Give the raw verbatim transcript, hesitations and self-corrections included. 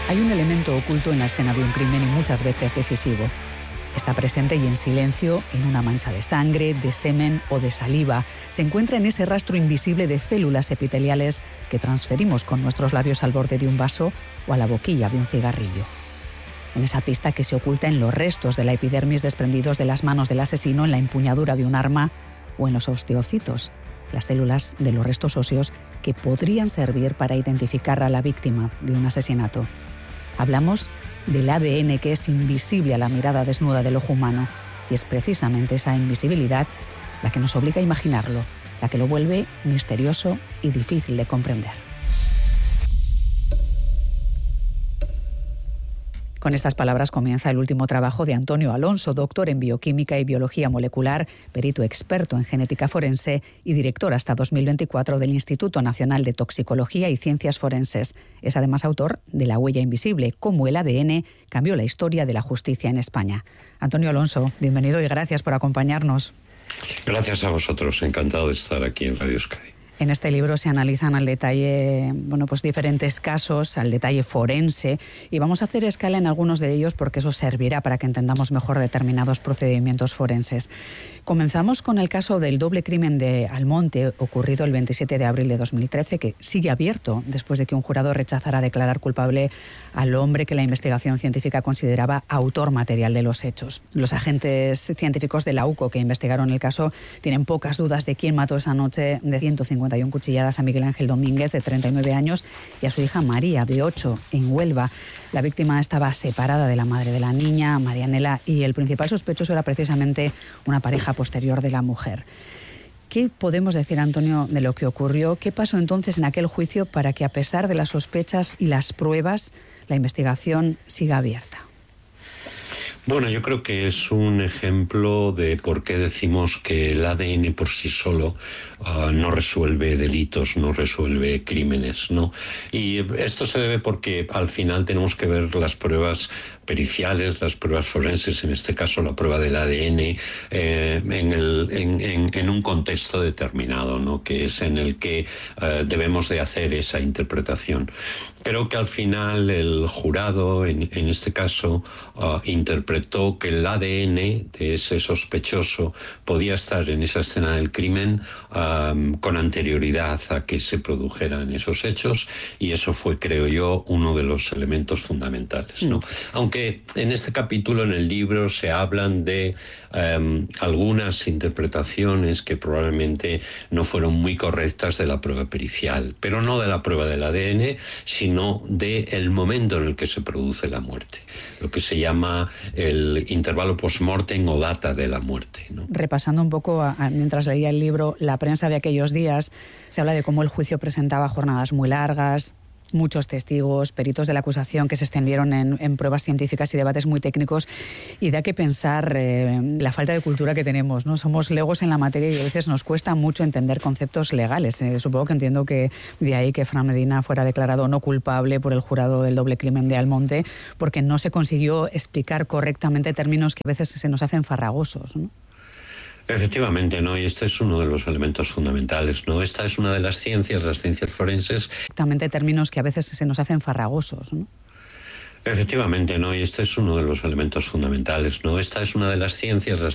Hay un elemento oculto en la escena de un crimen y muchas veces decisivo. Está presente y en silencio en una mancha de sangre, de semen o de saliva. Se encuentra en ese rastro invisible de células epiteliales que transferimos con nuestros labios al borde de un vaso o a la boquilla de un cigarrillo. En esa pista que se oculta en los restos de la epidermis desprendidos de las manos del asesino, en la empuñadura de un arma o en los osteocitos, las células de los restos óseos que podrían servir para identificar a la víctima de un asesinato. Hablamos del A D N que es invisible a la mirada desnuda del ojo humano, y es precisamente esa invisibilidad la que nos obliga a imaginarlo, la que lo vuelve misterioso y difícil de comprender. Con estas palabras comienza el último trabajo de Antonio Alonso, doctor en bioquímica y biología molecular, perito experto en genética forense y director hasta dos mil veinticuatro del Instituto Nacional de Toxicología y Ciencias Forenses. Es además autor de La huella invisible, cómo el A D N cambió la historia de la justicia en España. Antonio Alonso, bienvenido y gracias por acompañarnos. Gracias a vosotros, encantado de estar aquí en Radio Euskadi. En este libro se analizan al detalle, bueno, pues diferentes casos, al detalle forense, y vamos a hacer escala en algunos de ellos porque eso servirá para que entendamos mejor determinados procedimientos forenses. Comenzamos con el caso del doble crimen de Almonte, ocurrido el veintisiete de abril de dos mil trece, que sigue abierto después de que un jurado rechazara declarar culpable al hombre que la investigación científica consideraba autor material de los hechos. Los agentes científicos de la U C O que investigaron el caso tienen pocas dudas de quién mató esa noche de ciento cincuenta y una cuchilladas a Miguel Ángel Domínguez, de treinta y nueve años, y a su hija María, de ocho, en Huelva. La víctima estaba separada de la madre de la niña, Marianela, y el principal sospechoso era precisamente una pareja posterior de la mujer. ¿Qué podemos decir, Antonio, de lo que ocurrió? ¿Qué pasó entonces en aquel juicio para que, a pesar de las sospechas y las pruebas, la investigación siga abierta? Bueno, yo creo que es un ejemplo de por qué decimos que el A D N por sí solo uh, no resuelve delitos, no resuelve crímenes, ¿no? Y esto se debe porque al final tenemos que ver las pruebas periciales, las pruebas forenses, en este caso la prueba del A D N, eh, en, el, en, en, en un contexto determinado, ¿no? Que es en el que uh, debemos de hacer esa interpretación. Creo que al final el jurado, en, en este caso, uh, interpretó que el A D N de ese sospechoso podía estar en esa escena del crimen um, con anterioridad a que se produjeran esos hechos, y eso fue, creo yo, uno de los elementos fundamentales, ¿no? Mm. Aunque en este capítulo, en el libro, se hablan de um, algunas interpretaciones que probablemente no fueron muy correctas de la prueba pericial, pero no de la prueba del A D N, sino sino del momento en el que se produce la muerte, lo que se llama el intervalo post-mortem o data de la muerte, ¿no? Repasando un poco, a, a, mientras leía el libro, la prensa de aquellos días, se habla de cómo el juicio presentaba jornadas muy largas, muchos testigos, peritos de la acusación que se extendieron en, en pruebas científicas y debates muy técnicos, y da que pensar eh, la falta de cultura que tenemos, ¿no? Somos legos en la materia y a veces nos cuesta mucho entender conceptos legales. Eh, supongo que entiendo que de ahí que Fran Medina fuera declarado no culpable por el jurado del doble crimen de Almonte, porque no se consiguió explicar correctamente términos que a veces se nos hacen farragosos, ¿no? Efectivamente, ¿no? Y este es uno de los elementos fundamentales, ¿no? Esta es una de las ciencias, las ciencias forenses. Exactamente, términos que a veces se nos hacen farragosos, ¿no? Efectivamente, ¿no? Y este es uno de los elementos fundamentales, ¿no? Esta es una de las ciencias, las